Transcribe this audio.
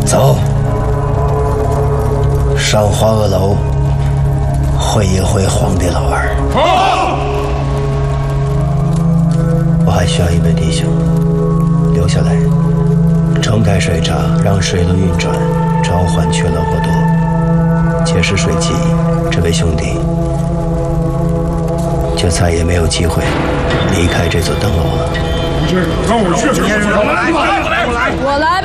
走，上华阁楼会一会皇帝老二。 好。 我还需要一位弟兄留下来，撑开水闸，让水路运转，召唤缺勒活多。且使水急，这位兄弟就再也没有机会离开这座灯楼了。 让我去！ 我来。